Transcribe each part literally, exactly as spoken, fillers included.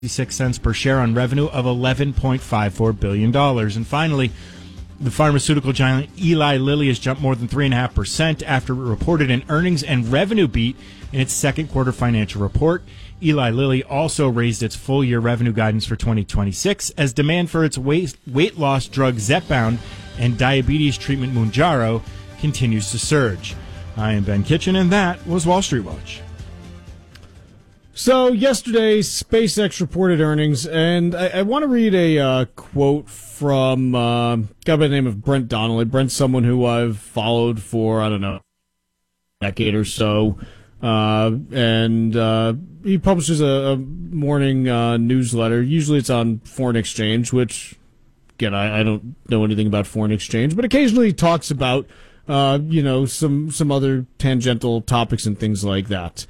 six cents per share on revenue of eleven point five four billion dollars. And finally, the pharmaceutical giant Eli Lilly has jumped more than three point five percent after it reported an earnings and revenue beat in its second quarter financial report. Eli Lilly also raised its full-year revenue guidance for twenty twenty-six as demand for its weight, weight loss drug Zepbound and diabetes treatment Mounjaro continues to surge. I am Ben Kitchen, and that was Wall Street Watch. So yesterday, SpaceX reported earnings, and I, I want to read a uh, quote from uh, a guy by the name of Brent Donnelly. Brent's someone who I've followed for, I don't know, a decade or so, uh, and uh, he publishes a, a morning uh, newsletter. Usually it's on foreign exchange, which, again, I, I don't know anything about foreign exchange, but occasionally he talks about, uh, you know, some, some other tangential topics and things like that.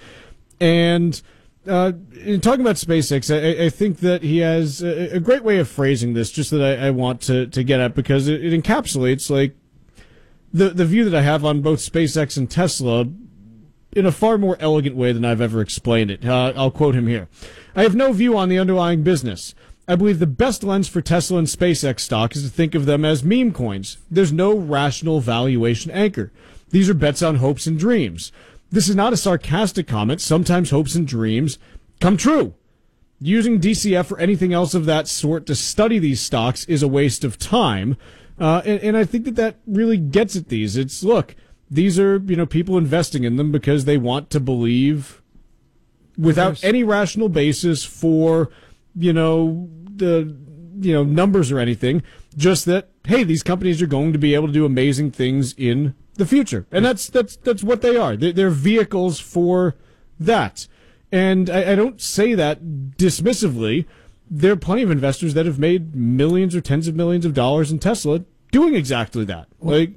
And Uh, in talking about SpaceX, I, I think that he has a, a great way of phrasing this, just that I, I want to, to get at, because it, it encapsulates like the the view that I have on both SpaceX and Tesla in a far more elegant way than I've ever explained it. Uh, I'll quote him here. "I have no view on the underlying business. I believe the best lens for Tesla and SpaceX stock is to think of them as meme coins. There's no rational valuation anchor. These are bets on hopes and dreams. This is not a sarcastic comment. Sometimes hopes and dreams come true. Using D C F or anything else of that sort to study these stocks is a waste of time." Uh, and, and I think that that really gets at these. It's, look, these are, you know, people investing in them because they want to believe without There's... any rational basis for, you know, the, you know, numbers or anything. Just that, hey, these companies are going to be able to do amazing things in the future, and that's that's that's what they are. They're, they're vehicles for that, and I, I don't say that dismissively. There are plenty of investors that have made millions or tens of millions of dollars in Tesla doing exactly that. Well, like,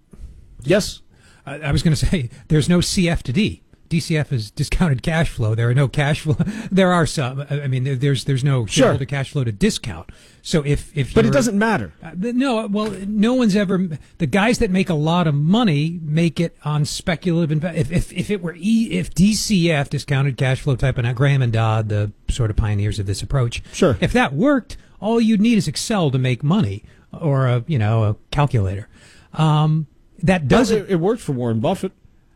yes, I, I was going to say there's no C F to D. D C F is discounted cash flow. There are no cash flow. There are some. I mean, there's there's no shareholder sure. cash flow to discount. So if if but it doesn't matter. Uh, no, well, no one's ever. The guys that make a lot of money make it on speculative. Inve- if if if it were e, if D C F, discounted cash flow type, and Graham and Dodd, the sort of pioneers of this approach. Sure. If that worked, all you'd need is Excel to make money, or a you know a calculator. Um, that doesn't. Well, it, it worked for Warren Buffett.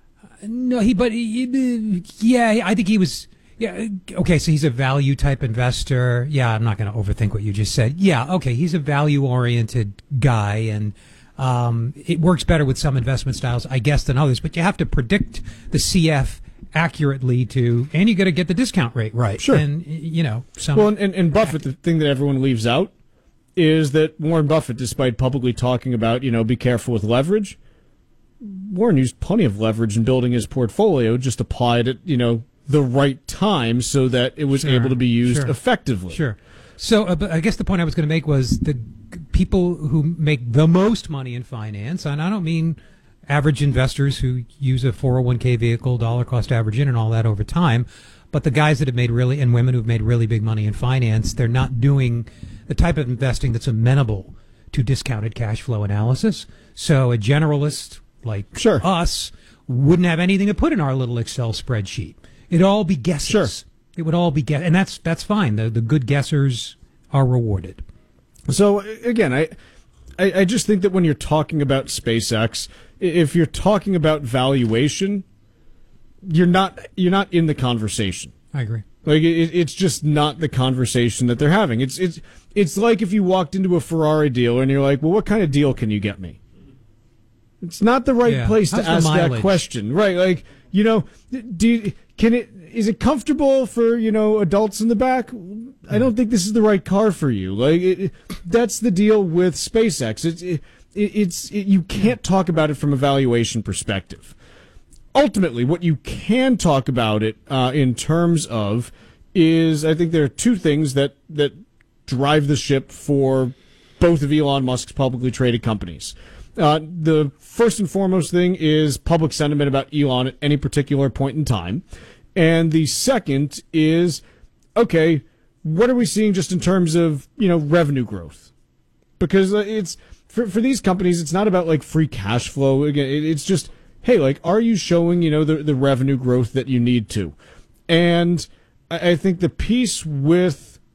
No, he, but he, yeah, I think he was, yeah, okay, so he's a value type investor. Yeah, I'm not going to overthink what you just said. Yeah, okay, he's a value oriented guy, and um, it works better with some investment styles, I guess, than others, but you have to predict the C F accurately to, and you got to get the discount rate right. Sure. And, you know, some. Well, and, and Buffett, the thing that everyone leaves out is that Warren Buffett, despite publicly talking about, you know, be careful with leverage, Warren used plenty of leverage in building his portfolio, just applied at, you know, the right time so that it was sure, able to be used sure, effectively. Sure. So uh, but I guess the point I was going to make was the people who make the most money in finance, and I don't mean average investors who use a four oh one k vehicle, dollar cost average in and all that over time, but the guys that have made really, and women who've made really big money in finance, they're not doing the type of investing that's amenable to discounted cash flow analysis. So a generalist like sure. us wouldn't have anything to put in our little Excel spreadsheet. It'd all be guesses. Sure. It would all be guess, and that's that's fine. The the good guessers are rewarded. So again, I, I I just think that when you're talking about SpaceX, if you're talking about valuation, you're not you're not in the conversation. I agree. Like it, it's just not the conversation that they're having. It's it's it's like if you walked into a Ferrari dealer and you're like, well, what kind of deal can you get me? It's not the right yeah. place How's to ask that question, right? Like, you know, do you, can it is it comfortable for, you know, adults in the back? I don't think this is the right car for you. Like, it, it, that's the deal with SpaceX. It's it, it's it, you can't talk about it from a valuation perspective. Ultimately, what you can talk about it uh, in terms of is, I think there are two things that that drive the ship for both of Elon Musk's publicly traded companies. Uh, the first and foremost thing is public sentiment about Elon at any particular point in time. And the second is, okay, what are we seeing just in terms of, you know, revenue growth? Because it's, for, for these companies, it's not about like free cash flow. Again, it's just, hey, like, are you showing, you know, the, the revenue growth that you need to? And I, I think the piece with